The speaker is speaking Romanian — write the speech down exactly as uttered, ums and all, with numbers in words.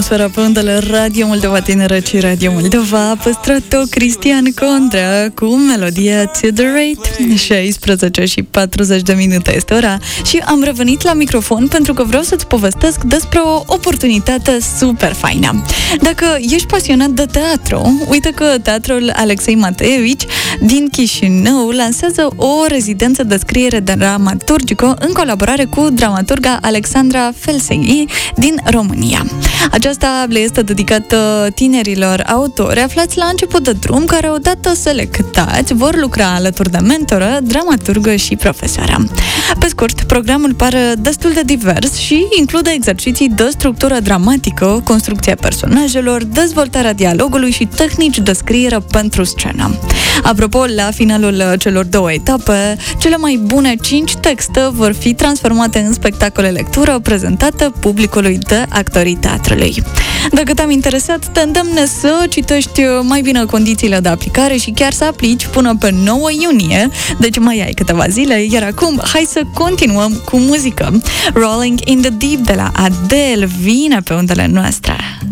Sfera pe undele Radio Moldova Tineră și Radio Moldova a păstrat-o Cristian Condrea cu melodia To The Rate. șaisprezece și patruzeci de minute este ora și am revenit la microfon pentru că vreau să-ți povestesc despre o oportunitate super faină. Dacă ești pasionat de teatru, uite că Teatrul Alexei Mateevici din Chișinău lansează o rezidență de scriere dramaturgică în colaborare cu dramaturga Alexandra Felseghi din România. Aceasta le este dedicată tinerilor autori aflați la început de drum, care odată selectați vor lucra alături de mentoră, dramaturgă și profesoară. Pe scurt, programul pare destul de divers și include exerciții de structură dramatică, construcția personajelor, dezvoltarea dialogului și tehnici de scriere pentru scenă. Apropo, la finalul celor două etape, cele mai bune cinci texte vor fi transformate în spectacole lectură prezentate publicului de actorii teatrului. Dacă te-am interesat, te îndemn să citești mai bine condițiile de aplicare și chiar să aplici până pe nouă iunie, deci mai ai câteva zile, iar acum hai să continuăm cu muzică. Rolling in the Deep de la Adele vine pe undele noastre.